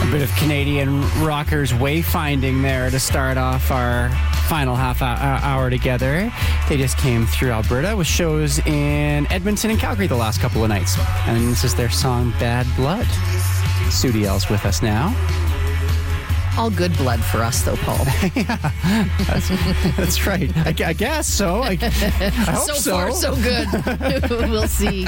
Bit of Canadian rockers wayfinding there to start off our final half hour together. They just came through Alberta with shows in Edmonton and Calgary the last couple of nights. And this is their song Bad Blood. Sudi L's with us now. All good blood for us, though, Paul. Yeah, that's right. I guess so. I hope so. So far, so good. We'll see.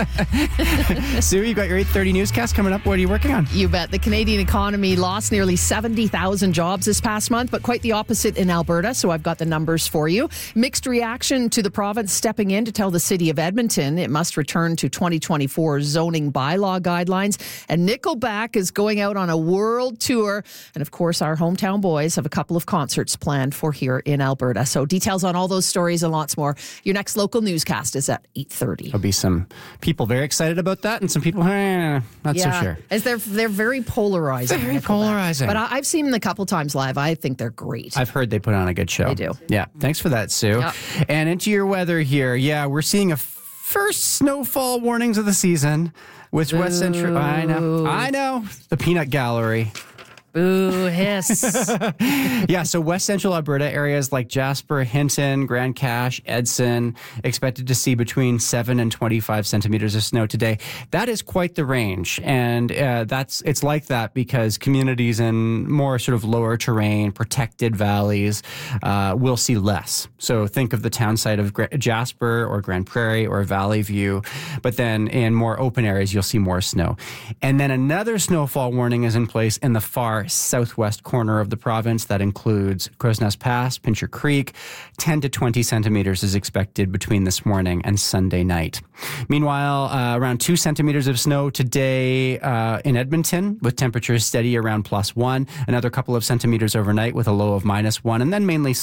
Sue, you got your 8:30 newscast coming up. What are you working on? You bet. The Canadian economy lost nearly 70,000 jobs this past month, but quite the opposite in Alberta, so I've got the numbers for you. Mixed reaction to the province stepping in to tell the city of Edmonton it must return to 2024 zoning bylaw guidelines. And Nickelback is going out on a world tour. And of course, our hometown boys have a couple of concerts planned for here in Alberta. So details on all those stories and lots more. Your next local newscast is at 8:30. There'll be some people very excited about that and some people not so sure. They're very polarizing. Very polarizing. But I've seen them a couple times live. I think they're great. I've heard they put on a good show. They do. Yeah. Thanks for that, Sue. Yep. And into your weather here. Yeah, we're seeing a first snowfall warnings of the season with West Central. I know. The Peanut Gallery. Boo, hiss. Yeah, so West Central Alberta areas like Jasper, Hinton, Grand Cache, Edson expected to see between 7 and 25 centimeters of snow today. That is quite the range, and it's like that because communities in more sort of lower terrain, protected valleys will see less. So think of the town site of Jasper or Grand Prairie or Valley View, but then in more open areas you'll see more snow. And then another snowfall warning is in place in the far southwest corner of the province. That includes Crowsnest Pass, Pincher Creek. 10 to 20 centimeters is expected between this morning and Sunday night. Meanwhile, around 2 centimeters of snow today in Edmonton, with temperatures steady around +1. Another couple of centimeters overnight with a low of -1, and then mainly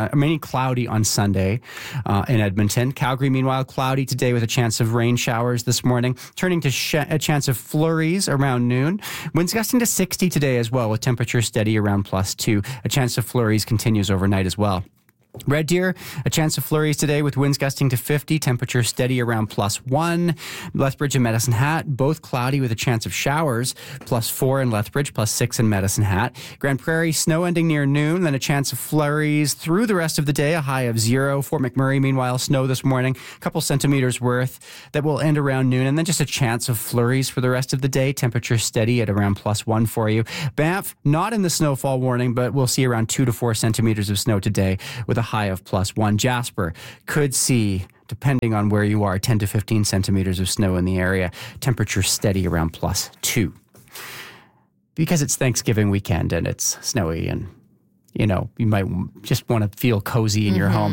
cloudy on Sunday in Edmonton. Calgary, meanwhile, cloudy today with a chance of rain showers this morning, turning to a chance of flurries around noon. Winds gusting to 60 today as well, with temperature steady around +2. A chance of flurries continues overnight as well. Red Deer, a chance of flurries today with winds gusting to 50, temperature steady around +1. Lethbridge and Medicine Hat, both cloudy with a chance of showers, +4 in Lethbridge, +6 in Medicine Hat. Grand Prairie, snow ending near noon, then a chance of flurries through the rest of the day, a high of 0. Fort McMurray, meanwhile, snow this morning, a couple centimeters worth that will end around noon, and then just a chance of flurries for the rest of the day, temperature steady at around +1 for you. Banff, not in the snowfall warning, but we'll see around 2 to 4 centimeters of snow today with a high of +1. Jasper could see, depending on where you are, 10 to 15 centimeters of snow in the area. Temperature steady around +2. Because it's Thanksgiving weekend and it's snowy and, you might just want to feel cozy in your home.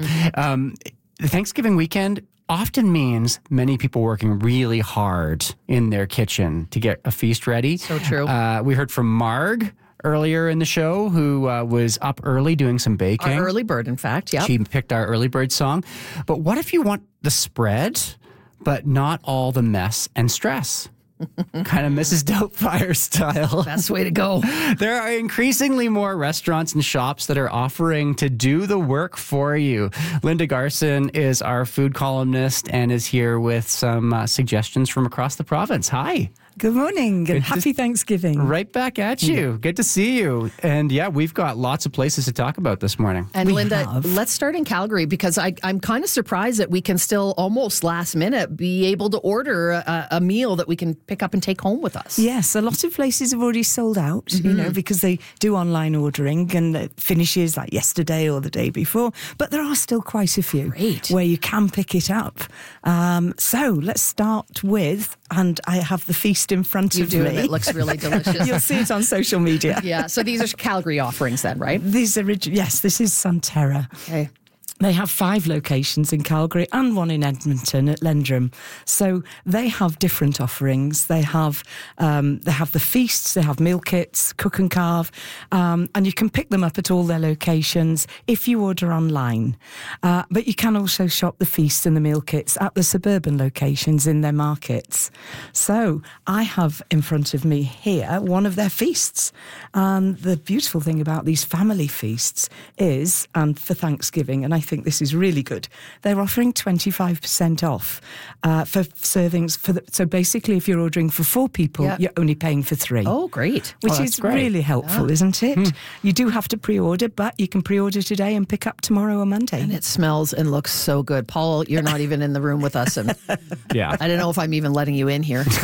The Thanksgiving weekend often means many people working really hard in their kitchen to get a feast ready. So true. We heard from Marg earlier in the show, who was up early doing some baking. Our early bird, in fact, yeah. She picked our early bird song. But what if you want the spread, but not all the mess and stress? Kind of Mrs. Doubtfire style. Best way to go. There are increasingly more restaurants and shops that are offering to do the work for you. Linda Garson is our food columnist and is here with some suggestions from across the province. Hi. Good morning and happy Thanksgiving. Right back at you. Good to see you. And yeah, we've got lots of places to talk about this morning. And Linda, let's start in Calgary because I'm kind of surprised that we can still almost last minute be able to order a meal that we can pick up and take home with us. Yes, a lot of places have already sold out, because they do online ordering and it finishes like yesterday or the day before. But there are still quite a few where you can pick it up. So let's start with, and I have the feast in front of me. You do, and it looks really delicious. You'll see it on social media. Yeah, so these are Calgary offerings then, right? Yes, this is Sunterra. Okay. They have 5 locations in Calgary and one in Edmonton at Lendrum. So they have different offerings. They have the feasts, they have meal kits, cook and carve, and you can pick them up at all their locations if you order online. But you can also shop the feasts and the meal kits at the suburban locations in their markets. So I have in front of me here one of their feasts. And the beautiful thing about these family feasts is, and for Thanksgiving, and I think think this is really good. They're offering 25% off for servings. So basically, if you're ordering for 4 people, you're only paying for 3. Oh, great. Which is really helpful, isn't it? You do have to pre-order, but you can pre-order today and pick up tomorrow or Monday. And it smells and looks so good. Paul, you're not even in the room with us. And Yeah. I don't know if I'm even letting you in here.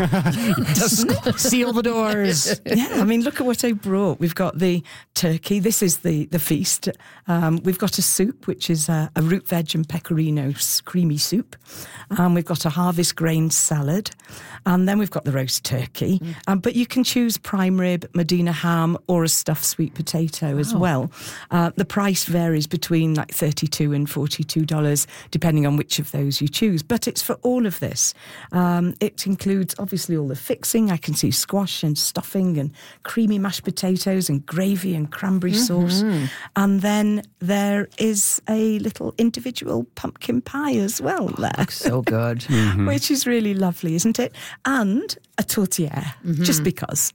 Seal the doors. Yeah, I mean, look at what I brought. We've got the turkey. This is the feast. We've got a soup, which is a root veg and pecorino creamy soup. We've got a harvest grain salad. And then we've got the roast turkey. But you can choose prime rib, Medina ham, or a stuffed sweet potato as well. The price varies between like $32 and $42, depending on which of those you choose. But it's for all of this. It includes, obviously, all the fixing. I can see squash and stuffing and creamy mashed potatoes and gravy and cranberry sauce. And then there is a little individual pumpkin pie as well there. Looks so good. Which is really lovely, isn't it? And a tortilla, just because.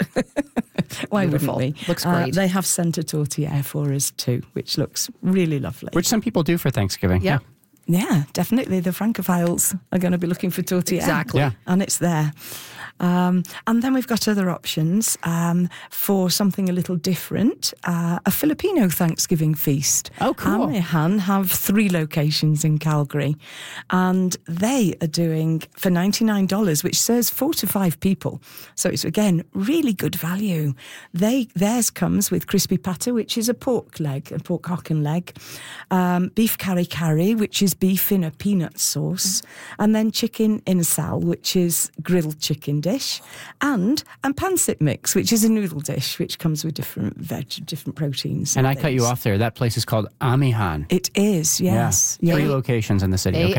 Why Beautiful. wouldn't we? Looks great. They have sent a tortilla for us too, which looks really lovely. Which some people do for Thanksgiving. Yeah. Yeah, definitely. The Francophiles are going to be looking for tortilla. Exactly. Yeah. And it's there. And then we've got other options for something a little different. A Filipino Thanksgiving feast. Oh, cool. Amihan have 3 locations in Calgary. And they are doing for $99, which serves 4 to 5 people. So it's, again, really good value. Theirs comes with crispy pata, which is a pork hock and leg. Beef kari, which is beef in a peanut sauce. And then chicken insal, which is grilled chicken dish, and pancit mix, which is a noodle dish, which comes with different different proteins. And I cut you off there. That place is called Amihan. It is, yes. Yeah. 3 locations in the city. Okay.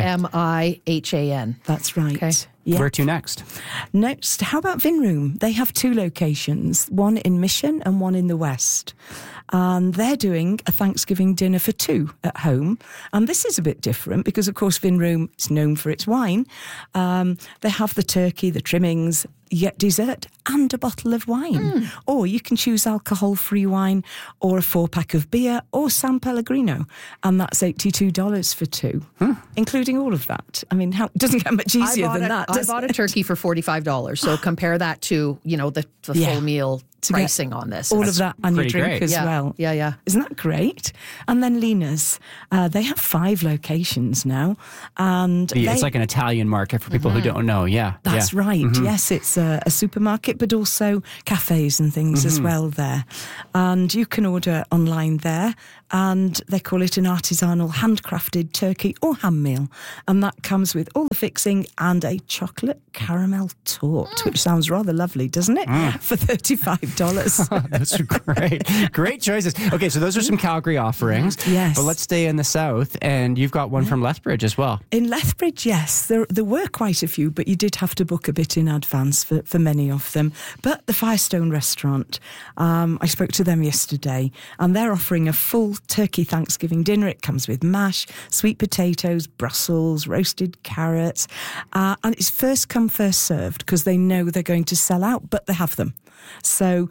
Amihan. That's right. Okay. Yeah. Where to next? Next, how about Vinroom? They have 2 locations, one in Mission and one in the West. And they're doing a Thanksgiving dinner for 2 at home. And this is a bit different because, of course, Vinroom is known for its wine. They have the turkey, the trimmings, you get dessert and a bottle of wine. Or you can choose alcohol-free wine or a 4-pack of beer or San Pellegrino. And that's $82 for 2, including all of that. I mean, it doesn't get much easier than that. I bought a turkey for $45. So compare that to, the full meal pricing on this. All of that and your drink great. as well. Yeah. Isn't that great? And then Lena's, they have 5 locations now. And It's like an Italian market for people who don't know. Yeah. That's right. Yes, it's a supermarket, but also cafes and things as well there. And you can order online there. And they call it an artisanal handcrafted turkey or ham meal. And that comes with all the fixing and a chocolate caramel torte, which sounds rather lovely, doesn't it? For $35. That's great. Great choices. Okay, so those are some Calgary offerings. Yes. But let's stay in the south, and you've got one from Lethbridge as well. In Lethbridge, yes, there were quite a few, but you did have to book a bit in advance for many of them. But the Firestone restaurant, I spoke to them yesterday, and they're offering a full turkey Thanksgiving dinner. It comes with mash, sweet potatoes, Brussels, roasted carrots, and it's first come, first served because they know they're going to sell out, but they have them. So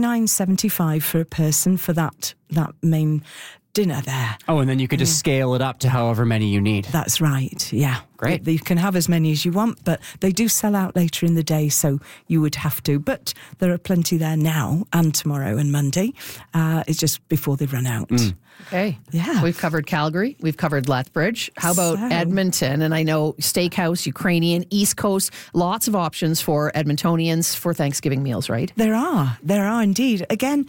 $29.75 for a person for that main dinner there. Oh, and then you could just scale it up to however many you need. That's right, yeah. Great. You can have as many as you want, but they do sell out later in the day, so you would have to. But there are plenty there now and tomorrow and Monday. It's just before they run out. Okay. Yeah. We've covered Calgary. We've covered Lethbridge. How about Edmonton? And I know steakhouse, Ukrainian, East Coast, lots of options for Edmontonians for Thanksgiving meals, right? There are indeed. Again,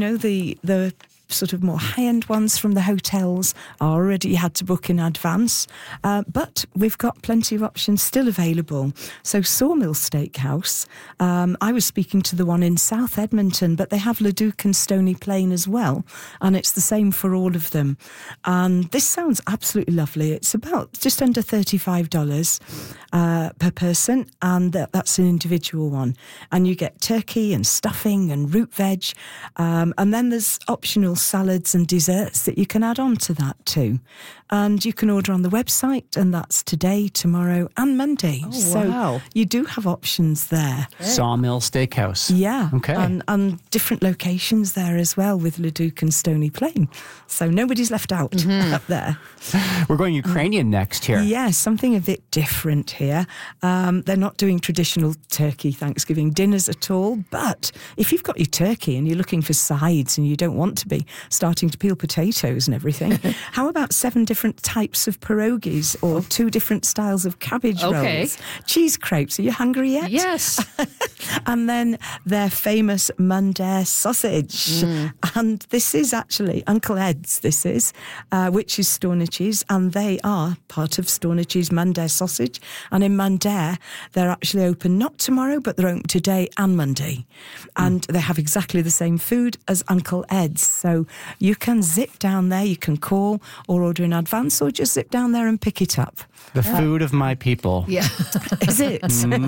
the sort of more high-end ones from the hotels are already had to book in advance. But we've got plenty of options still available. So Sawmill Steakhouse, I was speaking to the one in South Edmonton, but they have Leduc and Stony Plain as well. And it's the same for all of them. And this sounds absolutely lovely. It's about just under $35 per person. And that's an individual one. And you get turkey and stuffing and root veg. And then there's optional salads and desserts that you can add on to that too. And you can order on the website, and that's today, tomorrow, and Monday. Oh, so wow. you do have options there. Sawmill Steakhouse. Yeah. Okay. And different locations there as well with Leduc and Stony Plain. So nobody's left out up there. We're going Ukrainian next here. Yeah, something a bit different here. They're not doing traditional turkey Thanksgiving dinners at all. But if you've got your turkey and you're looking for sides and you don't want to be starting to peel potatoes and everything, how about 7 different types of pierogies or 2 different styles of cabbage rolls? Cheese crepes. Are you hungry yet? Yes. And then their famous Mundare sausage. And this is actually Uncle Ed's, which is Stornages, and they are part of Stornages Mundare sausage. And in Mundare, they're actually open not tomorrow, but they're open today and Monday. And they have exactly the same food as Uncle Ed's. So you can zip down there, you can call or order in advance, or just zip down there and pick it up. The food of my people. Yeah. Is it?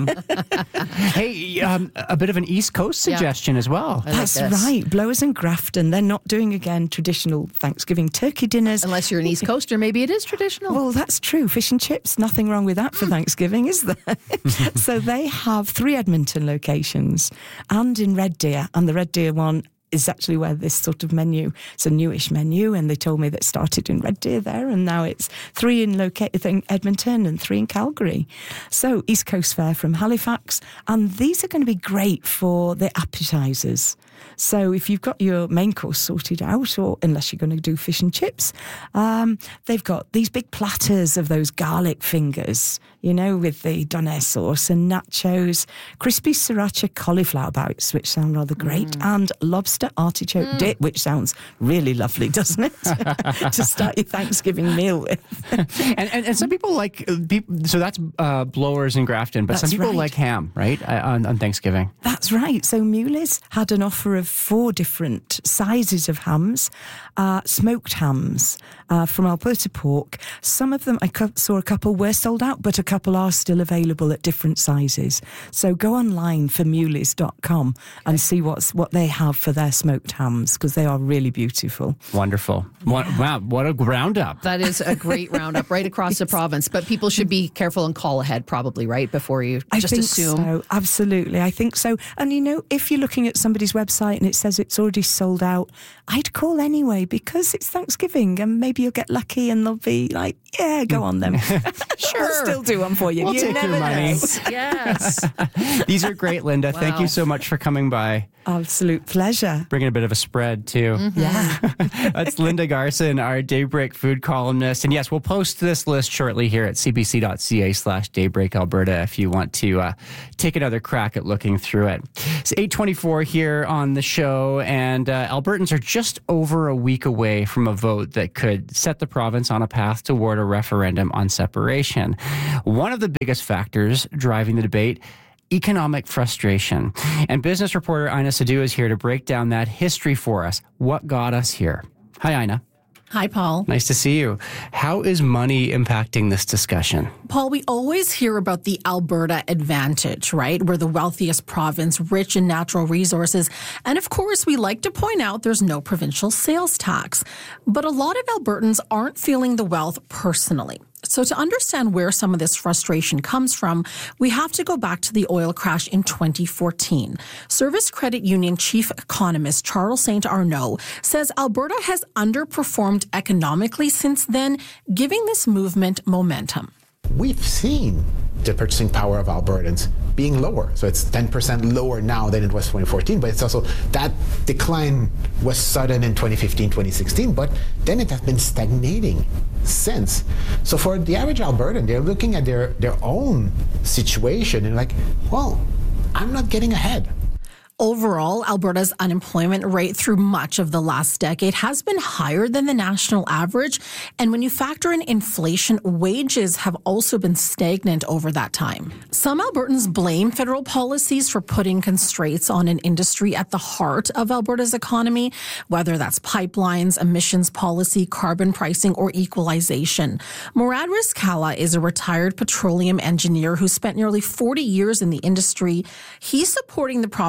Hey, a bit of an East Coast suggestion as well. That's right. Blowers and Grafton, they're not doing, again, traditional Thanksgiving turkey dinners. Unless you're an East Coaster, maybe it is traditional. Well, that's true. Fish and chips, nothing wrong with that for Thanksgiving, is there? So they have 3 Edmonton locations and in Red Deer, and the Red Deer one is actually where this sort of menu, it's a newish menu, and they told me that it started in Red Deer there, and now it's 3 in Edmonton and 3 in Calgary. So East Coast fare from Halifax, and these are going to be great for the appetisers. So if you've got your main course sorted out, or unless you're going to do fish and chips, they've got these big platters of those garlic fingers, with the donair sauce and nachos, crispy sriracha cauliflower bites, which sound rather great, and lobster artichoke dip, which sounds really lovely, doesn't it? To start your Thanksgiving meal with. and some people like, so that's Blowers and Grafton, but some people like ham, right, on Thanksgiving. That's right. So Muley's had an offer of 4 different sizes of hams, smoked hams from Alberta pork. Some of them, I saw a couple were sold out, but a couple are still available at different sizes. So go online for muleys.com and see what they have for their smoked hams, because they are really beautiful. Wonderful. Wow, what a roundup. That is a great roundup right across the province. But people should be careful and call ahead probably, right? Before you just assume. I think so. Absolutely. I think so. And if you're looking at somebody's website and it says it's already sold out, I'd call anyway, because it's Thanksgiving and maybe you'll get lucky and they'll be like, yeah, go on then. Sure. I'll still do one for you. We'll take your money. Yes. These are great, Linda. Wow. Thank you so much for coming by. Absolute pleasure. Bringing a bit of a spread, too. Yeah. That's Linda Garson, our Daybreak food columnist. And yes, we'll post this list shortly here at cbc.ca/Daybreak Alberta if you want to take another crack at looking through it. It's 8:24 here on the show, and Albertans are just over a week away from a vote that could set the province on a path toward a referendum on separation. One of the biggest factors driving the debate, economic frustration. And business reporter Ina Sadhu is here to break down that history for us. What got us here? Hi, Ina. Hi, Paul. Nice to see you. How is money impacting this discussion? Paul, we always hear about the Alberta advantage, right? We're the wealthiest province, rich in natural resources. And of course, we like to point out there's no provincial sales tax. But a lot of Albertans aren't feeling the wealth personally. So to understand where some of this frustration comes from, we have to go back to the oil crash in 2014. Service Credit Union chief economist Charles St. Arnaud says Alberta has underperformed economically since then, giving this movement momentum. We've seen the purchasing power of Albertans being lower. So it's 10% lower now than it was 2014, but it's also that decline was sudden in 2015, 2016, but then it has been stagnating since. So for the average Albertan, they're looking at their own situation and like, well, I'm not getting ahead. Overall, Alberta's unemployment rate through much of the last decade has been higher than the national average. And when you factor in inflation, wages have also been stagnant over that time. Some Albertans blame federal policies for putting constraints on an industry at the heart of Alberta's economy, whether that's pipelines, emissions policy, carbon pricing, or equalization. Murad Rizkala is a retired petroleum engineer who spent nearly 40 years in the industry. He's supporting the province's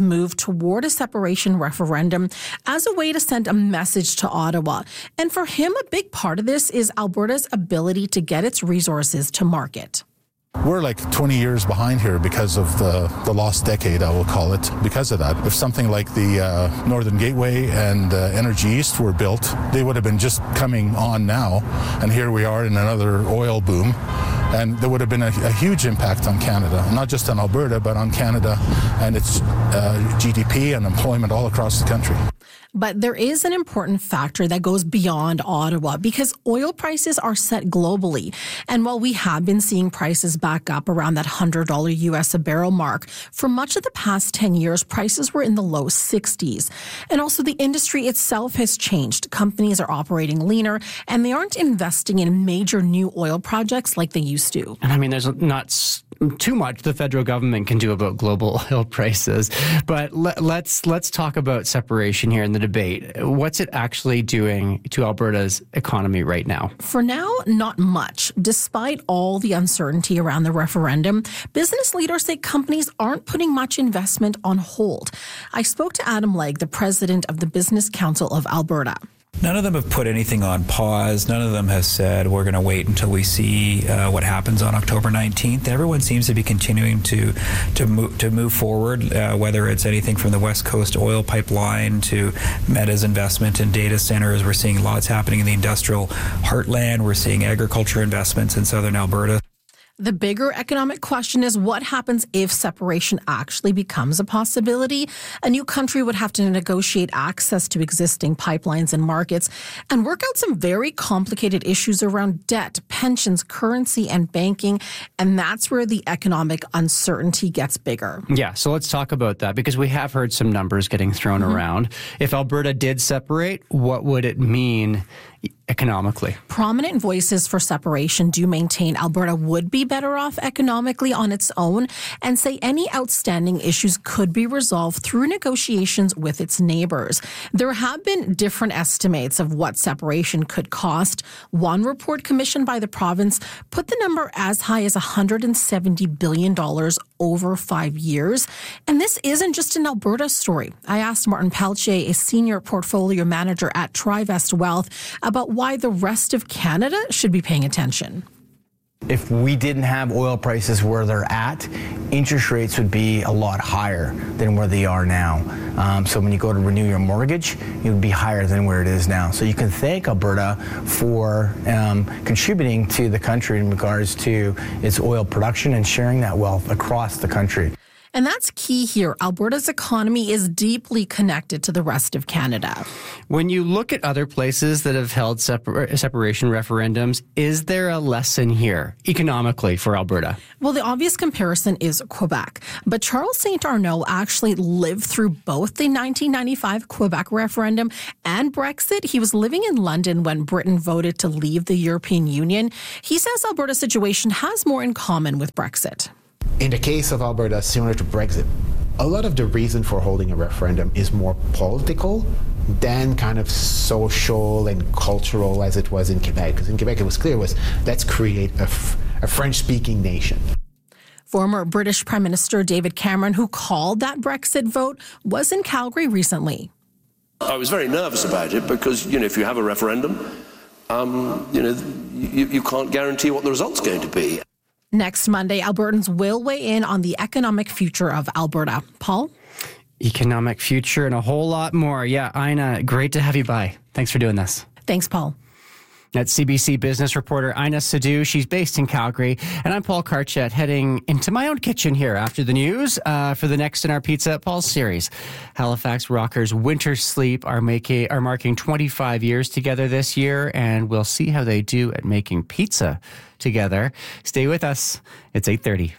move toward a separation referendum as a way to send a message to Ottawa. And for him, a big part of this is Alberta's ability to get its resources to market. We're like 20 years behind here because of the lost decade, I will call it, because of that. If something like the Northern Gateway and Energy East were built, they would have been just coming on now. And here we are in another oil boom. And there would have been a huge impact on Canada, not just on Alberta, but on Canada and its GDP and employment all across the country. But there is an important factor that goes beyond Ottawa because oil prices are set globally. And while we have been seeing prices back up around that $100 US a barrel mark, for much of the past 10 years, prices were in the low 60s. And also the industry itself has changed. Companies are operating leaner and they aren't investing in major new oil projects like they used to. And I mean, there's not too much the federal government can do about global oil prices. But let's talk about separation here in the debate. What's it actually doing to Alberta's economy right now? For now, not much. Despite all the uncertainty around the referendum, business leaders say companies aren't putting much investment on hold. I spoke to Adam Legg, the president of the Business Council of Alberta. None of them have put anything on pause. None of them has said we're going to wait until we see what happens on October 19th. Everyone seems to be continuing to move forward, whether it's anything from the West Coast oil pipeline to Meta's investment in data centers. We're seeing lots happening in the industrial heartland. We're seeing agriculture investments in southern Alberta. The bigger economic question is what happens if separation actually becomes a possibility. A new country would have to negotiate access to existing pipelines and markets and work out some very complicated issues around debt, pensions, currency, and banking. And that's where the economic uncertainty gets bigger. Yeah, so let's talk about that because we have heard some numbers getting thrown around. If Alberta did separate, what would it mean economically? Prominent voices for separation do maintain Alberta would be better off economically on its own and say any outstanding issues could be resolved through negotiations with its neighbors. There have been different estimates of what separation could cost. One report commissioned by the province put the number as high as $170 billion over 5 years. And this isn't just an Alberta story. I asked Martin Peltier, a senior portfolio manager at Trivest Wealth, about why the rest of Canada should be paying attention. If we didn't have oil prices where they're at, interest rates would be a lot higher than where they are now. So when you go to renew your mortgage, it would be higher than where it is now. So you can thank Alberta for contributing to the country in regards to its oil production and sharing that wealth across the country. And that's key here. Alberta's economy is deeply connected to the rest of Canada. When you look at other places that have held separation referendums, is there a lesson here economically for Alberta? Well, the obvious comparison is Quebec. But Charles St. Arnaud actually lived through both the 1995 Quebec referendum and Brexit. He was living in London when Britain voted to leave the European Union. He says Alberta's situation has more in common with Brexit. In the case of Alberta, similar to Brexit, a lot of the reason for holding a referendum is more political than kind of social and cultural as it was in Quebec. Because in Quebec, it was clear let's create a French-speaking nation. Former British Prime Minister David Cameron, who called that Brexit vote, was in Calgary recently. I was very nervous about it because, if you have a referendum, you can't guarantee what the result's going to be. Next Monday, Albertans will weigh in on the economic future of Alberta. Paul? Economic future and a whole lot more. Yeah, Ina, great to have you by. Thanks for doing this. Thanks, Paul. That's CBC business reporter Ina Sidhu. She's based in Calgary. And I'm Paul Karchet, heading into my own kitchen here after the news for the next in our Pizza at Paul's series. Halifax Rockers Winter Sleep are marking 25 years together this year, and we'll see how they do at making pizza together. Stay with us. It's 8:30.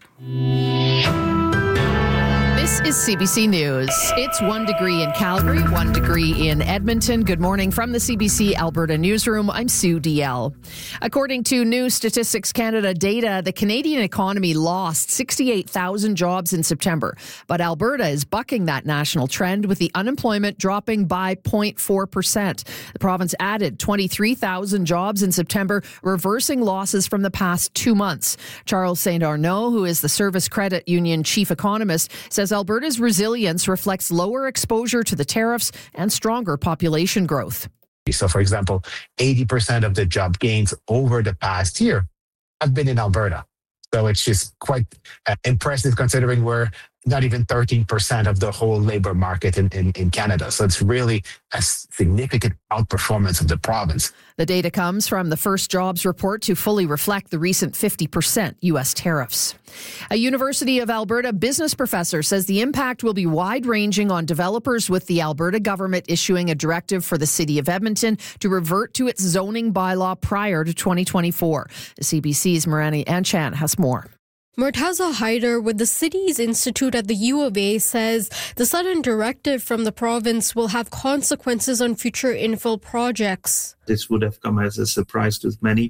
This is CBC News. It's 1 degree in Calgary, 1 degree in Edmonton. Good morning from the CBC Alberta Newsroom. I'm Sue DL. According to New Statistics Canada data, the Canadian economy lost 68,000 jobs in September. But Alberta is bucking that national trend with the unemployment dropping by 0.4%. The province added 23,000 jobs in September, reversing losses from the past 2 months. Charles St. Arnaud, who is the Service Credit Union chief economist, says Alberta's resilience reflects lower exposure to the tariffs and stronger population growth. So, for example, 80% of the job gains over the past year have been in Alberta. So it's just quite impressive considering we're not even 13% of the whole labor market in Canada. So it's really a significant outperformance of the province. The data comes from the first jobs report to fully reflect the recent 50% U.S. tariffs. A University of Alberta business professor says the impact will be wide-ranging on developers, with the Alberta government issuing a directive for the City of Edmonton to revert to its zoning bylaw prior to 2024. CBC's Marani Anchan has more. Murtaza Haider with the Cities Institute at the U of A says the sudden directive from the province will have consequences on future infill projects. This would have come as a surprise to many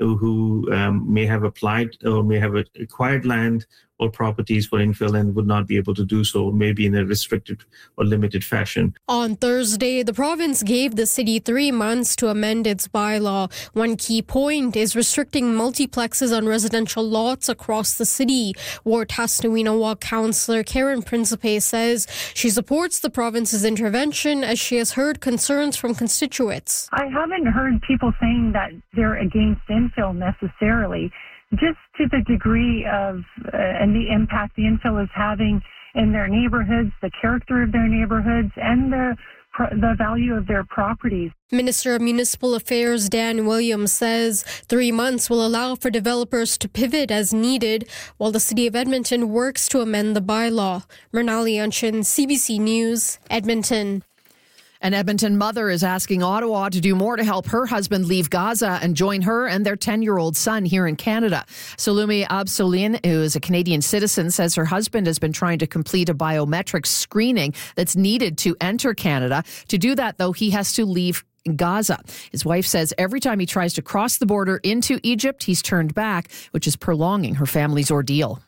who may have applied or may have acquired land or properties for infill and would not be able to do so, maybe in a restricted or limited fashion. On Thursday, the province gave the city 3 months to amend its bylaw. One key point is restricting multiplexes on residential lots across the city. Ward Tasnawinawa councillor Karen Principe says she supports the province's intervention as she has heard concerns from constituents. I haven't heard people saying that they're against infill necessarily. Just to the degree of and the impact the infill is having in their neighborhoods, the character of their neighborhoods, and the value of their properties. Minister of Municipal Affairs Dan Williams says 3 months will allow for developers to pivot as needed while the City of Edmonton works to amend the bylaw. Mernali Anchan, CBC News, Edmonton. An Edmonton mother is asking Ottawa to do more to help her husband leave Gaza and join her and their 10-year-old son here in Canada. Salumi Absolin, who is a Canadian citizen, says her husband has been trying to complete a biometric screening that's needed to enter Canada. To do that, though, he has to leave Gaza. His wife says every time he tries to cross the border into Egypt, he's turned back, which is prolonging her family's ordeal.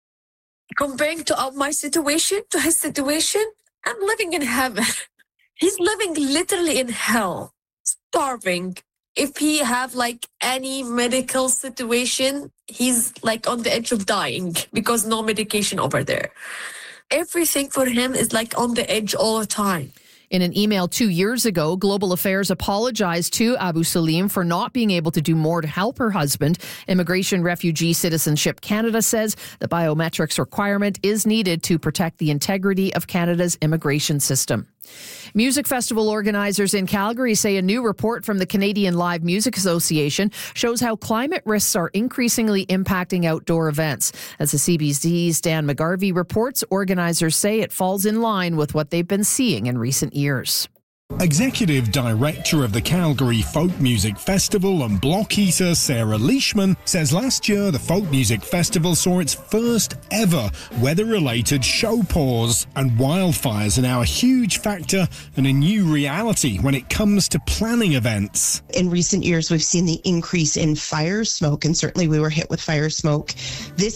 Comparing to my situation to his situation, I'm living in heaven. He's living literally in hell, starving. If he have like any medical situation, he's like on the edge of dying because no medication over there. Everything for him is like on the edge all the time. In an email 2 years ago, Global Affairs apologized to Abu Salim for not being able to do more to help her husband. Immigration Refugee Citizenship Canada says the biometrics requirement is needed to protect the integrity of Canada's immigration system. Music festival organizers in Calgary say a new report from the Canadian Live Music Association shows how climate risks are increasingly impacting outdoor events. As the CBC's Dan McGarvey reports, organizers say it falls in line with what they've been seeing in recent years. Executive Director of the Calgary Folk Music Festival and block eater Sarah Leishman says last year the Folk Music Festival saw its first ever weather-related show pause, and wildfires are now a huge factor and a new reality when it comes to planning events. In recent years, we've seen the increase in fire smoke, and certainly we were hit with fire smoke this